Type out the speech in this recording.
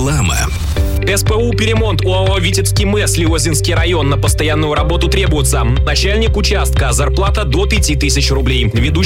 Реклама. СПУ «Перемонт» ОАО «Витебский МЭС», Лиозинский район. На постоянную работу требуется начальник участка. Зарплата до 5000 рублей. Ведущий